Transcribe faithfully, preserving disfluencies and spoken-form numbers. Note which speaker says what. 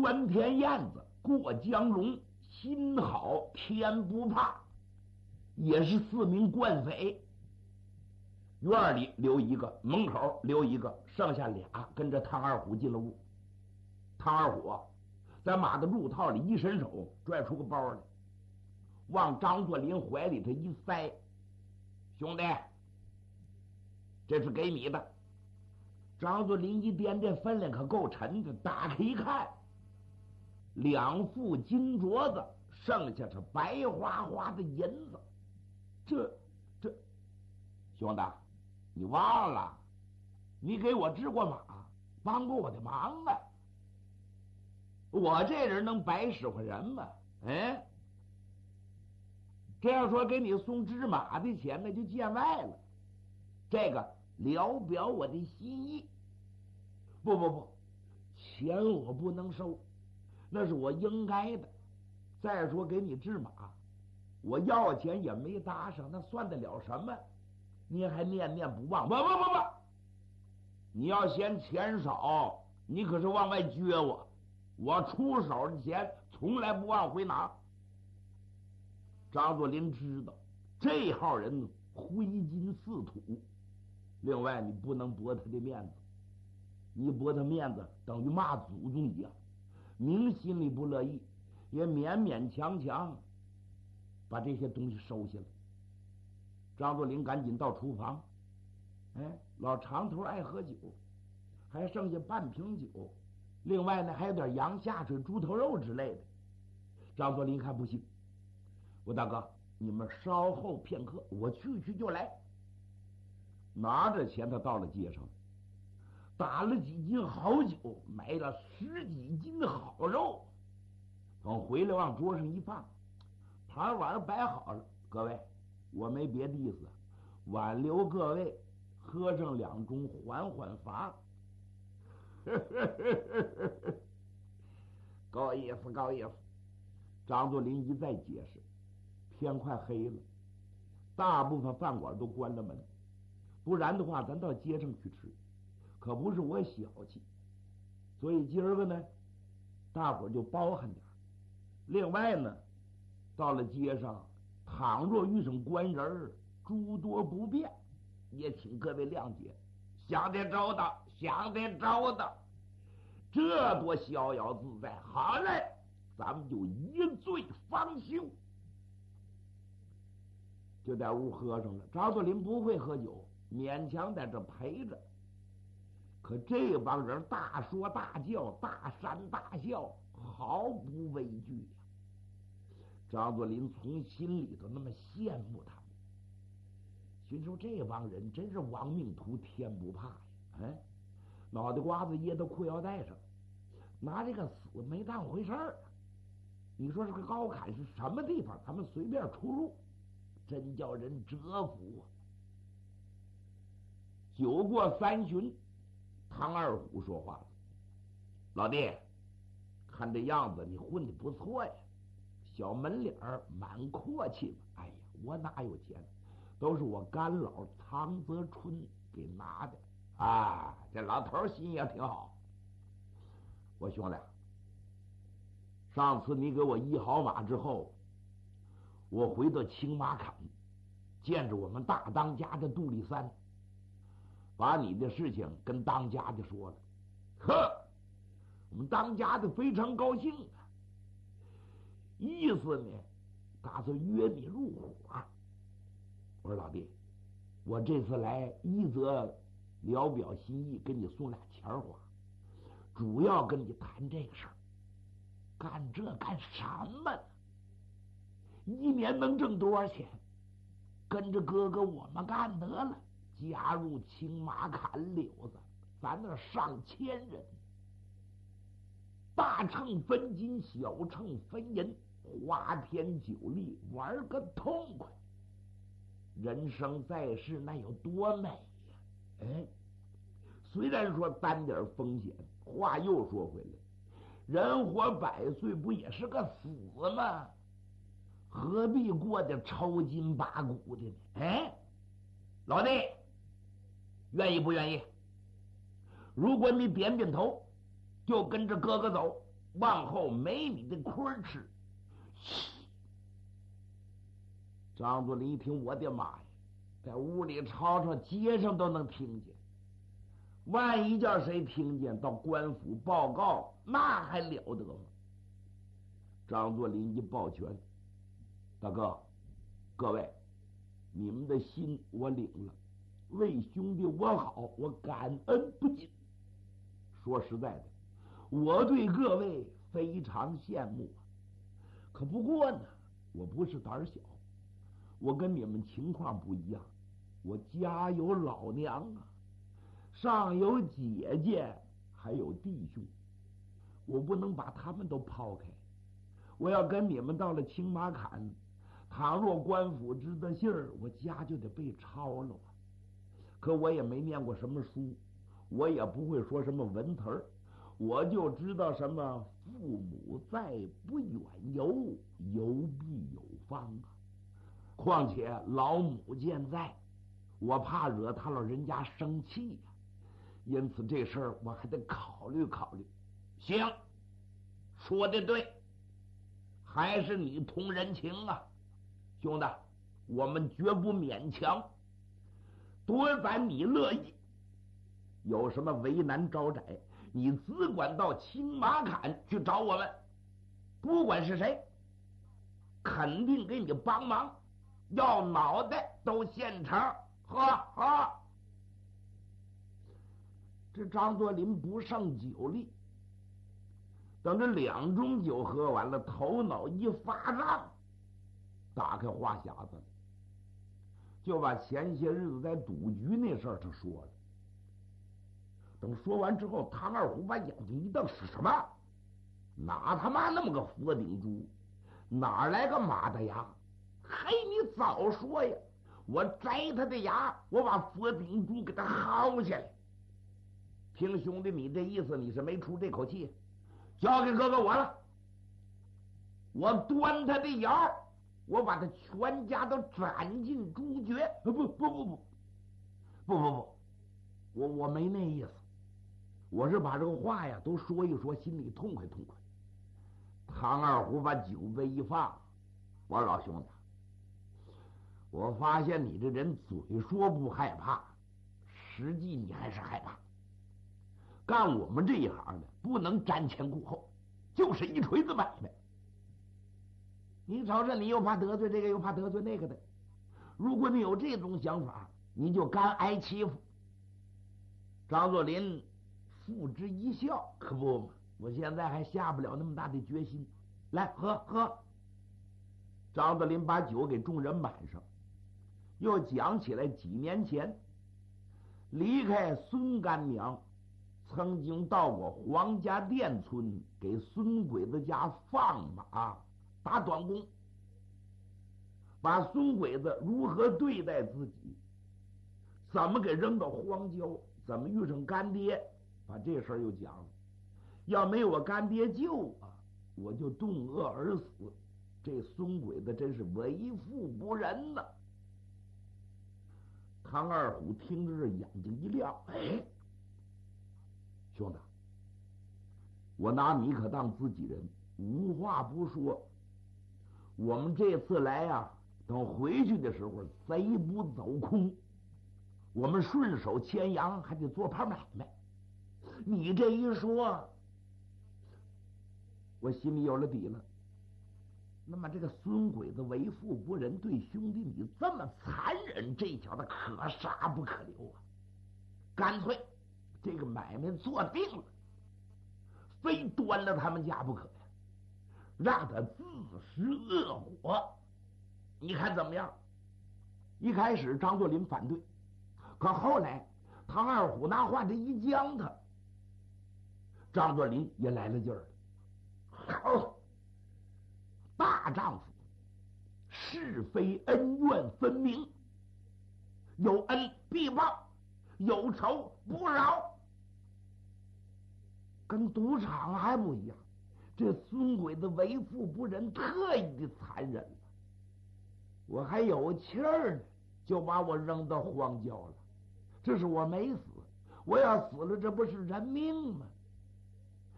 Speaker 1: 关天燕子过江龙，心好天不怕，也是四名官匪。院里留一个，门口留一个，剩下俩跟着唐二虎进了屋。唐二虎在马的褥套里一伸手，拽出个包来，往张作霖怀里头一塞：“兄弟，这是给你的。”张作霖一掂，这分量可够沉的，打开一看，两副金镯子，剩下是白花花的银子。这这，兄弟，你忘了，你给我治过马，帮过我的忙啊！我这人能白使唤人吗？哎，这样说给你送治马的钱，那就见外了。这个聊表我的心意。不不不，钱我不能收，那是我应该的。再说给你治马，我要钱也没搭上，那算得了什么？你还念念不忘？不不不不，你要嫌钱少，你可是往外撅我。我出手的钱从来不往回拿。张作霖知道这号人挥金似土，另外你不能驳他的面子，你驳他面子等于骂祖宗一样，明心里不乐意，也勉勉强强把这些东西收下了。张作霖赶紧到厨房，哎，老长头爱喝酒，还剩下半瓶酒，另外呢还有点羊下水、猪头肉之类的。张作霖看不行，我大哥，你们稍后片刻，我去去就来。拿着钱，他到了街上，打了几斤好酒，买了十几斤的好肉，等回来往桌上一放，盘碗摆好了。各位，我没别的意思，挽留各位喝上两盅缓缓乏。够意思，够意思。张作霖一再解释，天快黑了，大部分饭馆都关了门，不然的话咱到街上去吃，可不是我小气，所以今儿个呢大伙儿就包涵点。另外呢，到了街上，倘若遇上官人诸多不便，也请各位谅解。想得周到，想得周到，这多逍遥自在。好嘞，咱们就一醉方休。就在屋喝上了。张作霖不会喝酒，勉强在这陪着，可这帮人大说大叫，大煽大笑，毫不畏惧呀。张作霖从心里头那么羡慕他们，心说这帮人真是亡命徒，天不怕呀！哎，脑袋瓜子掖到裤腰带上，拿这个死没当回事儿。你说这个高坎是什么地方？他们随便出入，真叫人折服啊！酒过三巡，唐二虎说话了：“老弟，看这样子你混得不错呀，小门脸儿蛮阔气嘛。哎呀，我哪有钱？都是我干老苍泽春给拿的啊！这老头心也挺好。我兄弟，上次你给我医好马之后，我回到青马坎，见着我们大当家的杜立三，把你的事情跟当家的说了。呵，我们当家的非常高兴啊，意思呢，打算约你入伙。我说老弟，我这次来一则聊表心意，给你送俩钱花，主要跟你谈这个事儿。干这干什么呢？一年能挣多少钱？跟着哥哥我们干得了，加入青马坎柳子，咱那上千人，大秤分金，小秤分银，花天酒地，玩个痛快。人生在世那有多美呀！哎，虽然说担点风险，话又说回来，人活百岁不也是个死吗？何必过得抽筋拔骨的呢？哎，老弟，愿意不愿意？如果你点点头，就跟着哥哥走， 往后没你的亏吃。张作霖一听，我的妈呀，在屋里吵吵，街上都能听见。万一叫谁听见，到官府报告，那还了得吗？张作霖一抱拳，大哥，各位，你们的心我领了，为兄弟我好，我感恩不尽。说实在的，我对各位非常羡慕啊。可不过呢，我不是胆小，我跟你们情况不一样，我家有老娘啊，上有姐姐，还有弟兄，我不能把他们都抛开。我要跟你们到了青马坎，倘若官府知道信儿，我家就得被抄了啊。可我也没念过什么书，我也不会说什么文词儿，我就知道什么父母在，不远游，游必有方啊。况且老母健在，我怕惹他老人家生气呀、啊。因此这事儿我还得考虑考虑。行，说的对，还是你通人情啊，兄弟，我们绝不勉强，多咱你乐意。有什么为难招窄，你只管到青马坎去找我们，不管是谁，肯定给你帮忙，要脑袋都现成。喝喝。这张作霖不胜酒力，等这两盅酒喝完了，头脑一发胀，打开话匣子，就把前些日子在赌局那事儿他说了。等说完之后，唐二虎把眼睛一瞪：“是什么？哪他妈那么个佛顶猪？哪来个马大牙？嘿，你早说呀！我摘他的牙，我把佛顶猪给他薅下来。听兄弟你这意思，你是没出这口气，交给哥哥我了。我端他的窑，我把他全家都斩尽诛绝。不不不不不不不不，我我没那意思，我是把这个话呀都说一说，心里痛快痛快。”唐二虎把酒杯一放，我说：“老兄弟，我发现你这人嘴说不害怕，实际你还是害怕。干我们这一行的，不能瞻前顾后，就是一锤子买卖。你瞅着，你又怕得罪这个，又怕得罪那个的。如果你有这种想法，你就干挨欺负。”张作霖付之一笑：“可不嘛，我现在还下不了那么大的决心。来，喝喝。”张作霖把酒给众人满上，又讲起来几年前离开孙干娘，曾经到过黄家店村给孙鬼子家放马打短工，把孙鬼子如何对待自己，怎么给扔到荒郊，怎么遇上干爹，把这事儿又讲了。要没有我干爹救啊，我就冻饿而死。这孙鬼子真是为富不仁呐！唐二虎听着这眼睛一亮，哎，兄弟，我拿你可当自己人，无话不说。我们这次来呀、啊，等回去的时候，贼不走空，我们顺手牵羊，还得做盘买卖。你这一说，我心里有了底了。那么这个孙鬼子为富不仁，对兄弟你这么残忍，这小子可杀不可留啊！干脆这个买卖做定了，非端了他们家不可呀，让他自食恶果。你看怎么样？一开始张作霖反对，可后来唐二虎拿话这一将他，张作霖也来了劲儿了。好，大丈夫是非恩怨分明，有恩必报，有仇不饶。跟赌场还不一样，这孙鬼子为富不仁，特意的残忍了。我还有气儿呢，就把我扔到荒郊了。这是我没死，我要死了，这不是人命吗？